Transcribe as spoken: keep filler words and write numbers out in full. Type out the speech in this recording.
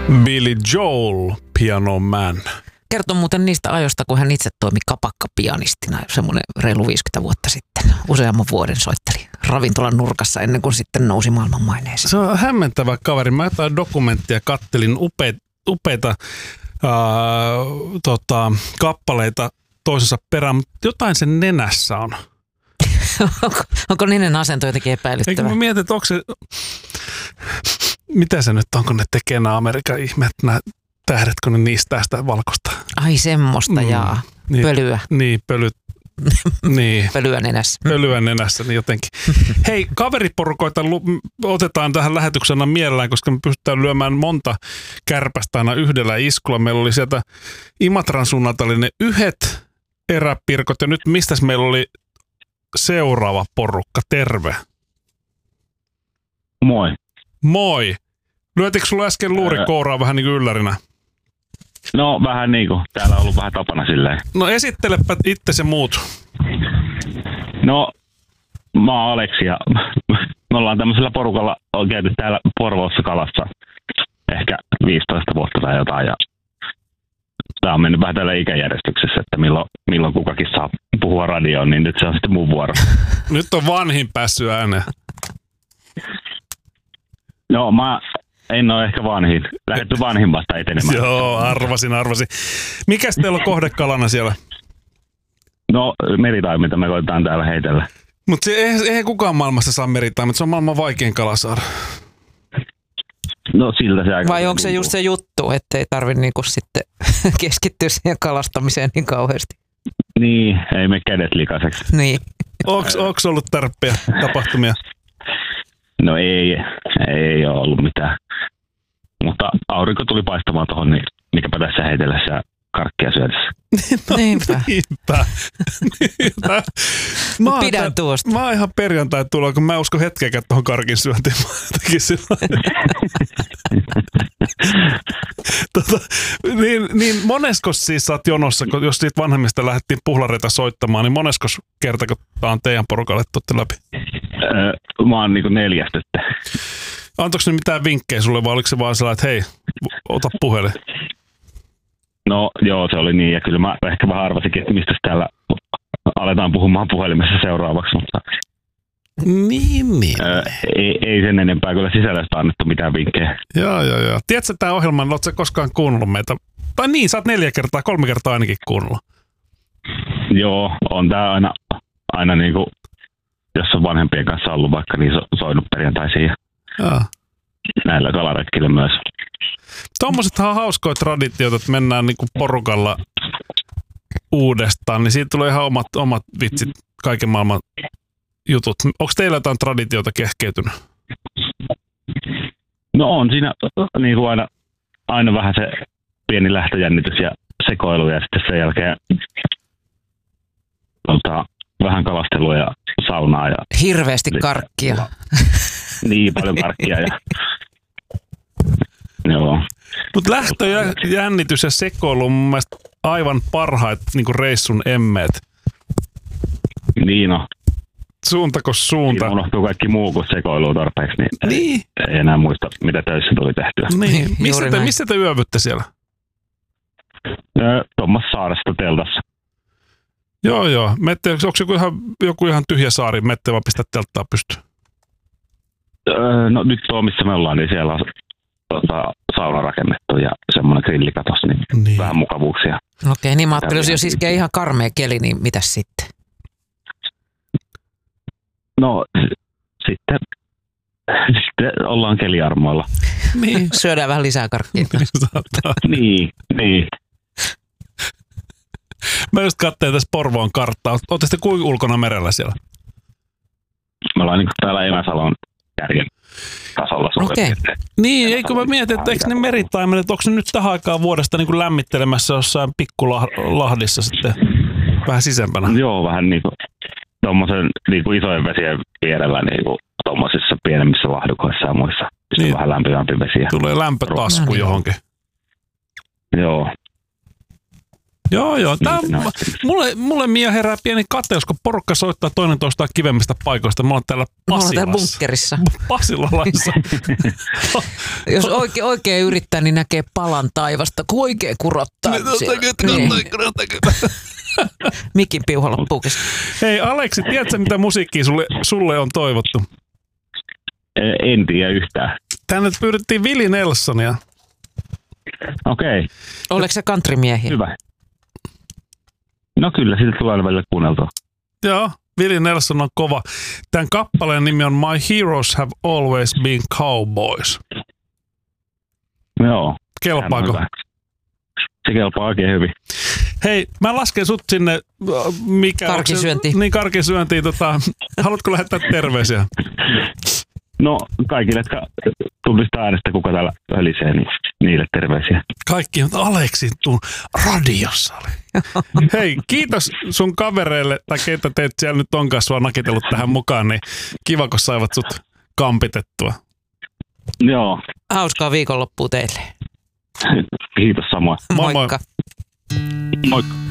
Billy Joel, Piano Man. Kertoo muuten niistä ajoista, kun hän itse toimi kapakkapianistina semmoinen reilu viisikymmentä vuotta sitten. Useamman vuoden soitteli ravintolan nurkassa ennen kuin sitten nousi maailman maineeseen. Se on hämmentävä kaveri. Mä jotain dokumenttia kattelin upeita, upeita ää, tota, kappaleita toisensa perään, mutta jotain sen nenässä on. onko, onko niiden asento jotenkin epäilyttävä? Eikö mä mietin, että onko se... Mitä se nyt on, kun ne tekee nämä Amerikan ihmeet, nämä tähdet, kun ne niistää sitä valkoista? Ai semmoista, mm. jaa. Niin, pölyä. Niin, pölyt. Niin. Pölyä nenässä. Pölyä nenässä, niin jotenkin. Hei, kaveriporukoita otetaan tähän lähetyksena mielellään, koska me pystytään lyömään monta kärpästä aina yhdellä iskulla. Meillä oli sieltä Imatran suunnalta oli ne yhdet eräpirkot, ja nyt mistäs meillä oli seuraava porukka? Terve. Moi. Moi. Lyötikö sulla äsken luuri kouraa vähän niin kuin yllärinä? No vähän niin kuin. Täällä on ollut vähän tapana silleen. No esittelepä itse se muut. No mä oon Aleksi ja me ollaan tämmöisellä porukalla on käyty täällä Porvoossa kalassa ehkä viisitoista vuotta tai jotain. Ja tää on mennyt vähän tällä ikäjärjestyksessä, että milloin, milloin kukakin saa puhua radioon, niin nyt se on sitten mun vuoro. Nyt on vanhin päässyt ääneen. No mä en ole ehkä vanhin. Lähdetty vanhimmasta etenemään. Joo, arvasin, arvasin. Mikäs teillä on kohdekalana siellä? No meritaiminta me koitetaan täällä heitellä. Mutta eihän kukaan maailmassa saa meritaiminta, se on maailman vaikein kala saada. No siltä se aika. Vai onko se just se juttu, ettei tarvitse niinku sitten keskittyä siihen kalastamiseen niin kauheasti? Niin, ei me kädet likaiseksi. Niin. Onks, onks ollut tärppiä tapahtumia? No ei, ei ole ollut mitään. Mutta aurinko tuli paistamaan tuohon, niin mikäpä tässä heitellessä ja karkkia syödessä. No, niinpä. niinpä. niinpä. Mä Pidän tämän, tuosta. Mä oon ihan perjantai tuloa, kun mä en usko hetkeäkään tuohon karkin syöntiin. tota, niin, niin moneskos siis sä oot jonossa, kun jos siitä vanhemmista lähdettiin puhlareita soittamaan, niin moneskos kerta, kun tää on teidän porukalle tuotte läpi? Öö, mä oon niinku neljäs nyt. Antoiko ne mitään vinkkejä sulle, vai oliko se vaan sellainen, että hei, ota puhelin? No joo, se oli niin, ja kyllä mä ehkä vähän arvasinkin, että mistä täällä aletaan puhumaan puhelimessa seuraavaksi, mutta niin, niin. Öö, ei, ei sen enempää kyllä sisällöstä annettu mitään vinkkejä. Joo, joo, joo. Tiedätkö tämän ohjelman, ootko sä koskaan kuunnellut meitä? Tai niin, sä oot neljä kertaa, kolme kertaa ainakin kuunnellut. Joo, on tää aina, aina niinku, jos on vanhempien kanssa ollut vaikka, niin so, soinut perjantaisin ja Jaa. näillä kalaretkillä myös. Tuommoisethan on hauskoja traditioita, että mennään niinku porukalla uudestaan, niin siitä tulee ihan omat, omat vitsit, kaiken maailman jutut. Onko teillä jotain traditioita kehkeytynyt? No on siinä niin kuin aina, aina vähän se pieni lähtöjännitys ja sekoilu ja sitten sen jälkeen tota, vähän kalastelua ja saunaa. Ja hirveästi karkkia. Niin, paljon karkkia. Ja joo. Mutta lähtöjännitys ja sekoilu on mun mielestä aivan parhaat niinku reissun emmeet. Niin no. Suuntako suunta. Siinä unohtuu kaikki muu kuin sekoilua tarpeeksi, niin, niin. Ei, ei enää muista, mitä töissä tuli tehtyä. Niin. Missä, te, missä te yövytte siellä? Tuommoisessa saaresta teltassa. Joo, joo. Mette, onko joku ihan, joku ihan tyhjä saari? Mette vaan pistää telttaa pystyyn? Öö, no nyt tuo, missä me ollaan, niin siellä on tota, sauna rakennettu ja semmoinen grillikatos, niin, niin vähän mukavuuksia. Okei, niin mä ajattelin, jos, jos iskee ihan karmea keli, niin mitäs sitten? No sitten, sitten ollaan keliarmoilla. Niin. Syödään vähän lisää karkkia. niin, niin. Mä just katsoin tässä Porvoon karttaa. Ootte sitten kuinka ulkona merellä siellä? Me ollaan niin täällä Emäsalon kärjen tasolla suurin okay. Niin, eikö mä mietin, että eikö ne meritaimenet, onko ne nyt tähän aikaan vuodesta niin kuin lämmittelemässä jossain pikkulahdissa sitten vähän sisempänä? Joo, vähän niin kuin tuommoisen niin kuin isojen vesien vierellä niin kuin tuommoisissa pienemmissä lahdukoissa ja muissa. Niin. Vähän lämpimämpi vesiä. Tulee lämpötasku johonkin. Joo. Joo, joo. Tää, mulle, mulle Mia herää pieni kateus, kun porukka soittaa toinen toistaan kivemmistä paikoista. Me ollaan täällä Pasilassa. Me ollaan täällä bunkkerissa. Pasilalassa. Jos oikein, oikein yrittää, niin näkee palan taivasta, kun oikein kurottaa. Niin. Mikin piuha loppuukin. Hei Aleksi, tiedätkö mitä musiikkia sulle, sulle on toivottu? En tiedä yhtään. Tänne pyydettiin Willie Nelsonia. Okei. Okay. Oletko se countrymiehiä? Hyvä. No kyllä, siltä tulee aina välillä kuunneltua. Joo, Willie Nelson on kova. Tämän kappaleen nimi on My Heroes Have Always Been Cowboys. Joo. Kelpaako? Se kelpaa oikein hyvin. Hei, mä lasken sut sinne. Mikä karkisyöntiin. Niin, karkisyöntiin. Tota, haluatko lähettää terveisiä? No, kaikille, jotka tunnistaa äänestä, kuka täällä hölisee, niin niille terveisiä. Kaikki, mutta Aleksi tuun radiossa oli. Hei, kiitos sun kavereille, tai keitä teet siellä nyt onkaan sua nakitellut tähän mukaan, niin kiva, kun saivat sut kampitettua. Joo. Hauskaa viikonloppua teille. Kiitos samoin. Moi Moikka. Moi. Moikka.